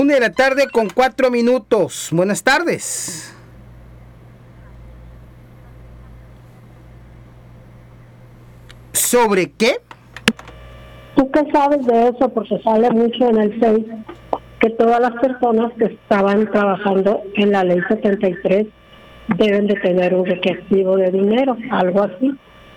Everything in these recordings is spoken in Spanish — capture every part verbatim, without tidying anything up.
Una de la tarde con cuatro minutos. Buenas tardes. ¿Sobre qué? ¿Tú qué sabes de eso? Porque sale mucho en el Face que todas las personas que estaban trabajando en la ley setenta y tres deben de tener un requisito de dinero, algo así.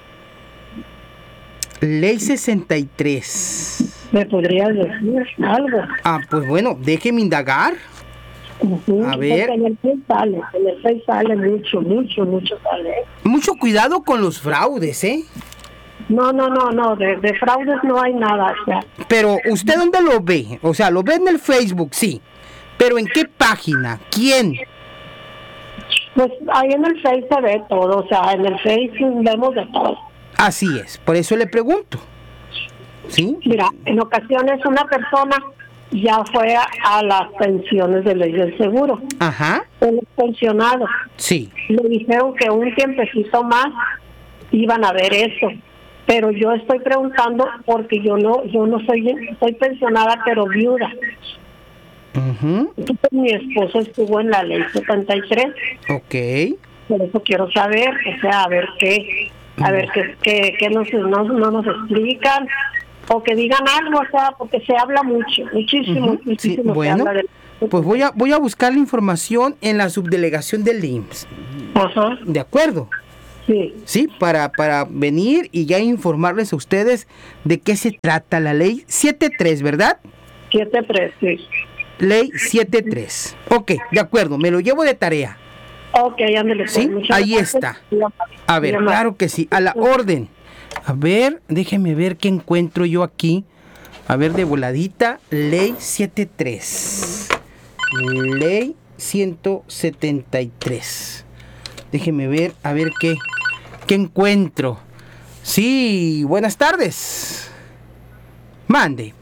Ley sesenta y tres. ¿Me podrías decir algo? Ah, pues bueno, déjeme indagar. Uh-huh. A ver. Porque en el Face sale, en el Face sale mucho, mucho, mucho sale. Mucho cuidado con los fraudes, ¿eh? No, no, no, no, de, de fraudes no hay nada. O sea. Pero, ¿usted dónde lo ve? O sea, lo ve en el Facebook, sí. Pero, ¿en qué página? ¿Quién? Pues ahí en el Face se ve todo, o sea, en el Face vemos de todo. Así es, por eso le pregunto. ¿Sí? Mira, en ocasiones una persona ya fue a, a las pensiones de ley del seguro. Ajá. El pensionado. Sí. Le dijeron que un tiempecito más iban a ver eso. Pero yo estoy preguntando porque yo no yo no soy soy pensionada, pero viuda. Uh-huh. Entonces, mi esposo estuvo en la ley setenta y tres. Ok. Por eso quiero saber, o sea, a ver qué, a ver qué, qué, qué nos, no, no nos explican, o que digan algo, o sea, porque se habla mucho, muchísimo, Uh-huh. muchísimo. Sí, bueno, se habla de... pues voy a, voy a buscar la información en la subdelegación del I M S S. Ajá. ¿De acuerdo? Sí. Sí, para, para venir y ya informarles a ustedes de qué se trata la ley setenta y tres, ¿verdad? setenta y tres, sí. Ley setenta y tres. Ok, de acuerdo, me lo llevo de tarea. Ok, ándale. Sí, ahí está. A ver, claro que sí, a la orden. A ver, déjeme ver qué encuentro yo aquí. A ver, de voladita, ley setenta y tres. Ley ciento setenta y tres. Déjeme ver, a ver qué, qué encuentro. Sí, buenas tardes. Mande.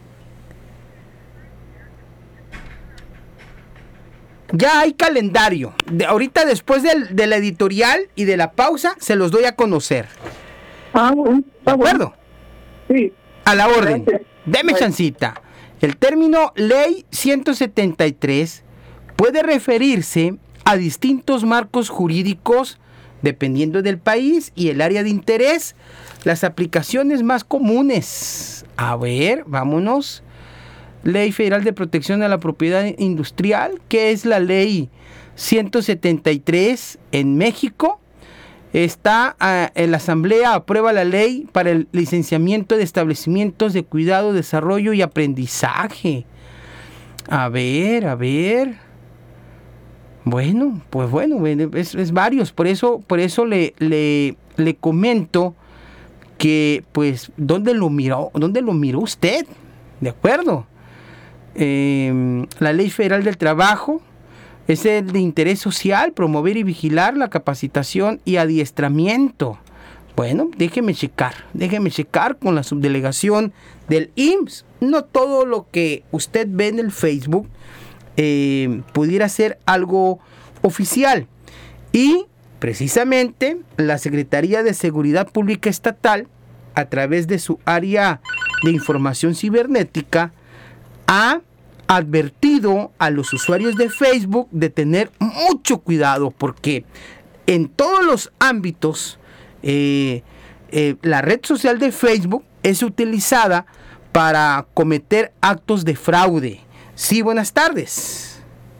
Ya hay calendario. De, ahorita después del, de la editorial y de la pausa, se los doy a conocer. Ah, bueno, ¿De acuerdo? Sí. A la orden. Deme chancita. El término ley ciento setenta y tres puede referirse a distintos marcos jurídicos dependiendo del país y el área de interés. Las aplicaciones más comunes. A ver, vámonos. Ley Federal de Protección a la Propiedad Industrial, que es la ley ciento setenta y tres en México. Está uh, en la Asamblea, aprueba la ley para el licenciamiento de establecimientos de cuidado, desarrollo y aprendizaje. A ver, a ver. Bueno, pues bueno, es, es varios, por eso, por eso le, le, le comento que, pues, ¿dónde lo miró, dónde lo miró usted? ¿De acuerdo? Eh, la Ley Federal del Trabajo es el de interés social, promover y vigilar la capacitación y adiestramiento. Bueno, déjeme checar, déjeme checar con la subdelegación del I M S S. No todo lo que usted ve en el Facebook eh, pudiera ser algo oficial. Y precisamente la Secretaría de Seguridad Pública Estatal, a través de su área de información cibernética, ha advertido a los usuarios de Facebook de tener mucho cuidado, porque en todos los ámbitos eh, eh, la red social de Facebook es utilizada para cometer actos de fraude. Sí, buenas tardes.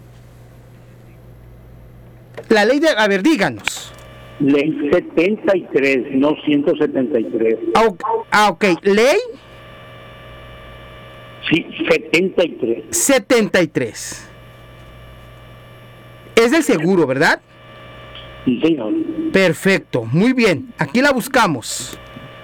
La ley de... A ver, díganos. Ley setenta y tres, no ciento setenta y tres. Ah, ok. ¿Ley? Sí, setenta y tres. setenta y tres. Es del seguro, ¿verdad? Sí, señor. Perfecto, muy bien. Aquí la buscamos.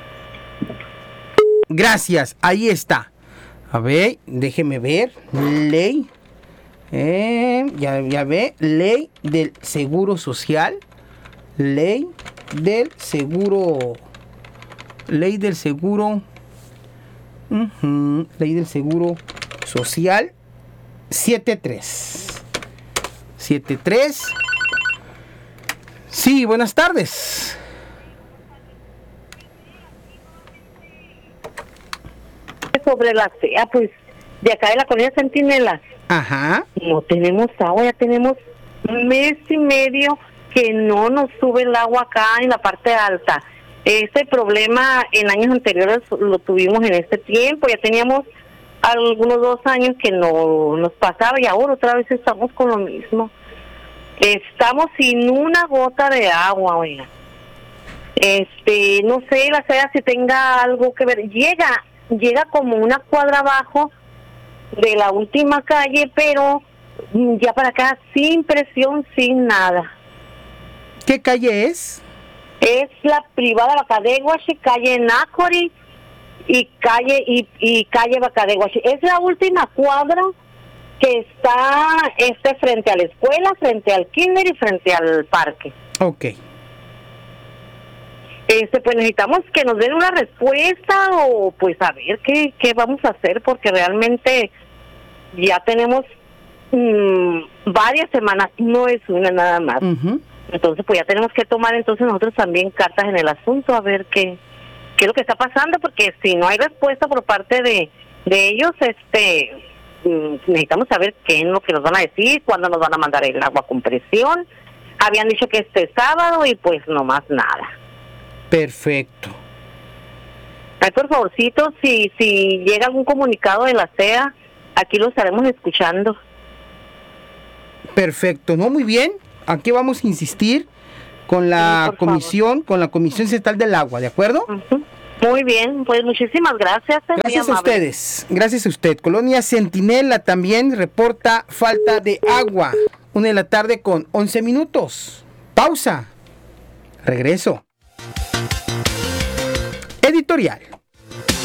Gracias, ahí está. A ver, déjeme ver. Ley. Eh, ya, ya ve. Ley del Seguro Social. Ley del Seguro. Ley del Seguro. Uh-huh. Ley del Seguro Social setenta y tres. setenta y tres. Sí, buenas tardes. Sobre la C E A, pues de acá de la colonia Centinela. Ajá. No tenemos agua, ya tenemos un mes y medio que no nos sube el agua acá en la parte alta. Este problema en años anteriores lo tuvimos en este tiempo, ya teníamos algunos dos años que no nos pasaba y ahora otra vez estamos con lo mismo. Estamos sin una gota de agua, oiga. Este, no sé, la sea si tenga algo que ver. Llega, llega como una cuadra abajo de la última calle, pero ya para acá sin presión, sin nada. ¿Qué calle es? Es la privada Bacadeguashi, calle Nácori y calle y, y calle Bacadeguashi. Es la última cuadra que está este frente a la escuela, frente al kinder y frente al parque. Ok. Este, pues necesitamos que nos den una respuesta o pues a ver qué, qué vamos a hacer, porque realmente ya tenemos mmm, varias semanas, no es una nada más. Uh-huh. Entonces pues ya tenemos que tomar entonces nosotros también cartas en el asunto, a ver qué, qué es lo que está pasando, porque si no hay respuesta por parte de, de ellos, este mmm, necesitamos saber qué es lo que nos van a decir, cuándo nos van a mandar el agua con presión. Habían dicho que este sábado y pues no más nada. Perfecto. Ay, por favorcito, si si llega algún comunicado de la C E A, aquí lo estaremos escuchando. Perfecto, no, muy bien. Aquí vamos a insistir con la sí, comisión, favor. con la Comisión Estatal del Agua, ¿de acuerdo? Uh-huh. Muy bien, pues muchísimas gracias. Gracias a ustedes, gracias a usted. Colonia Centinela también reporta falta de agua. Una de la tarde con once minutos. Pausa. Regreso. Editorial.